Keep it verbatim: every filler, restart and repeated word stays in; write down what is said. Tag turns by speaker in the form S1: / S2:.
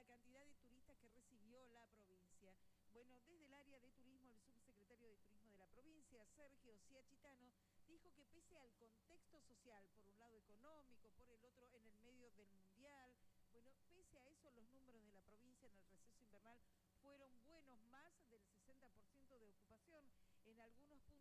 S1: la cantidad de turistas que recibió la provincia. Bueno, desde el área de turismo, el subsecretario de Turismo de la provincia, Sergio Ciachitano, dijo que pese al contexto social, por un lado económico, por el otro en el medio del mundial, bueno, pese a eso los números de la provincia en el receso invernal fueron buenos, más del sesenta por ciento de ocupación en algunos puntos.